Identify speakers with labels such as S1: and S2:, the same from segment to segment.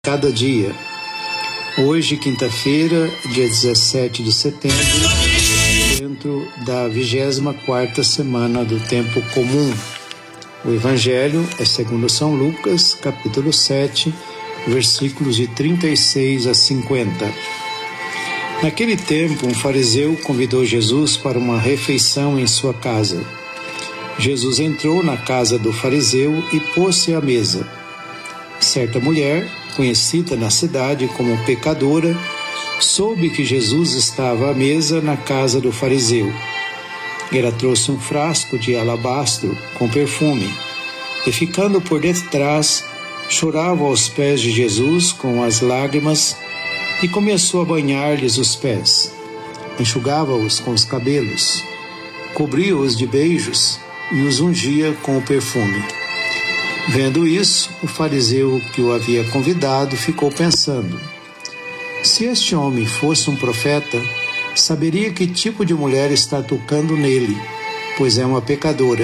S1: cada dia. Hoje, quinta-feira, dia 17 de setembro, dentro da 24ª semana do Tempo Comum. O Evangelho é segundo São Lucas, capítulo 7, versículos de 36 a 50. Naquele tempo, um fariseu convidou Jesus para uma refeição em sua casa. Jesus entrou na casa do fariseu e pôs-se à mesa. Certa mulher, conhecida na cidade como pecadora, soube que Jesus estava à mesa na casa do fariseu. Ela trouxe um frasco de alabastro com perfume e, ficando por detrás, chorava aos pés de Jesus com as lágrimas e começou a banhar-lhes os pés. Enxugava-os com os cabelos, cobria-os de beijos e os ungia com o perfume. Vendo isso, o fariseu que o havia convidado ficou pensando: se este homem fosse um profeta, saberia que tipo de mulher está tocando nele, pois é uma pecadora.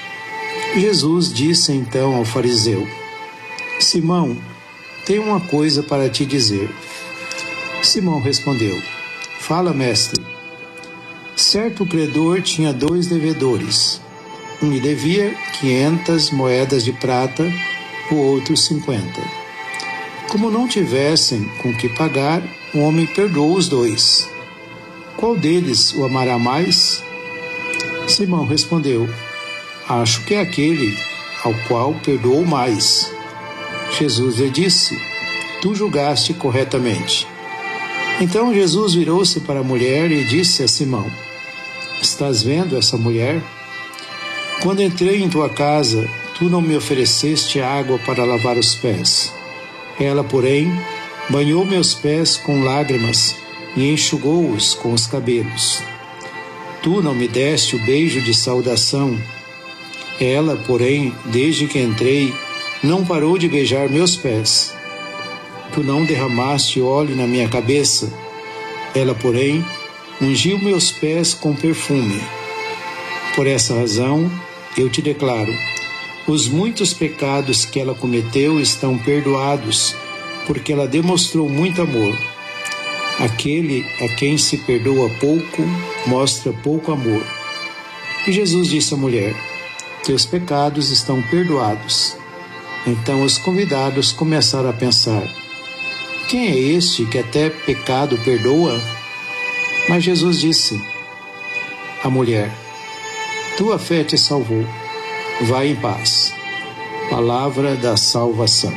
S1: Jesus disse então ao fariseu: Simão, tenho uma coisa para te dizer. Simão respondeu: fala, mestre. Certo credor tinha 2 devedores. Um lhe devia 500 moedas de prata, o outro 50. Como não tivessem com que pagar, o homem perdoou os 2. Qual deles o amará mais? Simão respondeu: acho que é aquele ao qual perdoou mais. Jesus lhe disse: tu julgaste corretamente. Então Jesus virou-se para a mulher e disse a Simão: estás vendo essa mulher? Quando entrei em tua casa, tu não me ofereceste água para lavar os pés. Ela, porém, banhou meus pés com lágrimas e enxugou-os com os cabelos. Tu não me deste o beijo de saudação. Ela, porém, desde que entrei, não parou de beijar meus pés. Tu não derramaste óleo na minha cabeça. Ela, porém, ungiu meus pés com perfume. Por essa razão, eu te declaro, os muitos pecados que ela cometeu estão perdoados, porque ela demonstrou muito amor. Aquele a quem se perdoa pouco, mostra pouco amor. E Jesus disse à mulher: teus pecados estão perdoados. Então os convidados começaram a pensar: quem é este que até pecado perdoa? Mas Jesus disse à mulher: tua fé te salvou. Vai em paz. Palavra da salvação.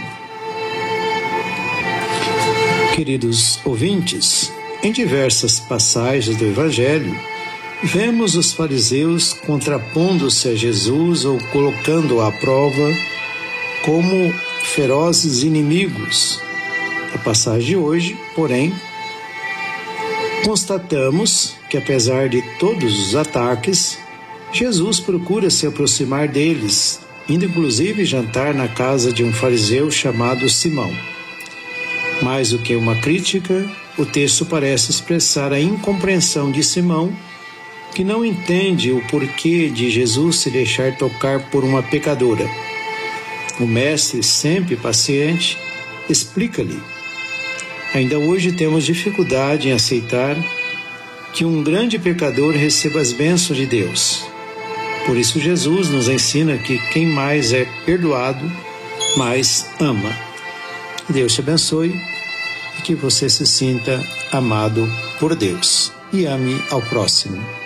S1: Queridos ouvintes, em diversas passagens do Evangelho, vemos os fariseus contrapondo-se a Jesus ou colocando-o à prova como ferozes inimigos. Na passagem de hoje, porém, constatamos que, apesar de todos os ataques, Jesus procura se aproximar deles, indo inclusive jantar na casa de um fariseu chamado Simão. Mais do que uma crítica, o texto parece expressar a incompreensão de Simão, que não entende o porquê de Jesus se deixar tocar por uma pecadora. O mestre, sempre paciente, explica-lhe: ainda hoje temos dificuldade em aceitar que um grande pecador receba as bênçãos de Deus. Por isso Jesus nos ensina que quem mais é perdoado, mais ama. Que Deus te abençoe e que você se sinta amado por Deus e ame ao próximo.